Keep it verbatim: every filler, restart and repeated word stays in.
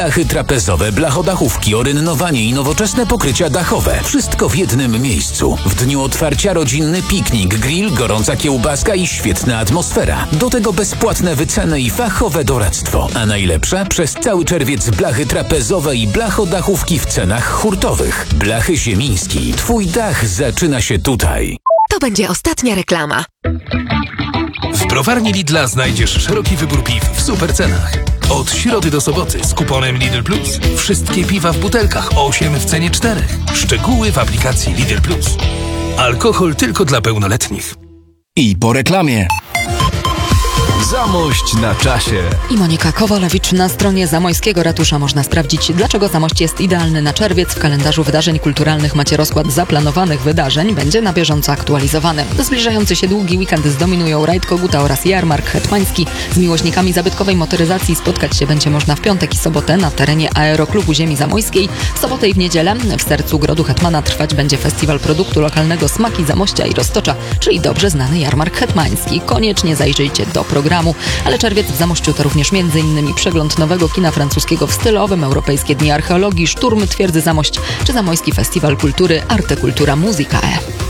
Blachy trapezowe, blachodachówki, orynnowanie i nowoczesne pokrycia dachowe. Wszystko w jednym miejscu. W dniu otwarcia rodzinny piknik, grill, gorąca kiełbaska i świetna atmosfera. Do tego bezpłatne wyceny i fachowe doradztwo. A najlepsze? Przez cały czerwiec blachy trapezowe i blachodachówki w cenach hurtowych. Blachy Ziemiński. Twój dach zaczyna się tutaj. To będzie ostatnia reklama. W browarni Lidla znajdziesz szeroki wybór piw w super cenach. Od środy do soboty z kuponem Lidl Plus. Wszystkie piwa w butelkach osiem w cenie czterech. Szczegóły w aplikacji Lidl Plus. Alkohol tylko dla pełnoletnich. I po reklamie. Zamość na czasie. I Monika Kowalewicz. Na stronie Zamojskiego Ratusza można sprawdzić, dlaczego Zamość jest idealny na czerwiec. W kalendarzu wydarzeń kulturalnych macie rozkład zaplanowanych wydarzeń. Będzie na bieżąco aktualizowany. Zbliżający się długi weekend zdominują rajd Koguta oraz jarmark hetmański. Z miłośnikami zabytkowej motoryzacji spotkać się będzie można w piątek i sobotę na terenie Aeroklubu Ziemi Zamojskiej. W sobotę i w niedzielę w sercu Grodu Hetmana trwać będzie festiwal produktu lokalnego Smaki Zamościa i Roztocza, czyli dobrze znany jarmark hetmański. Koniecznie zajrzyjcie do programu. Ale czerwiec w Zamościu to również między innymi przegląd nowego kina francuskiego w stylowym, Europejskie Dni Archeologii, szturm Twierdzy Zamość czy Zamojski Festiwal Kultury Arte Cultura Musicae.